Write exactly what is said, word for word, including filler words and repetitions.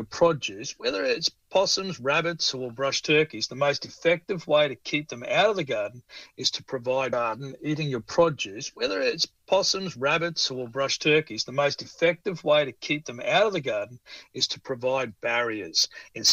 produce, whether it's possums, rabbits, or brush turkeys, the most effective way to keep them out of the garden is to provide garden eating your produce, whether it's possums, rabbits, or brush turkeys. The most effective way to keep them out of the garden is to provide barriers. In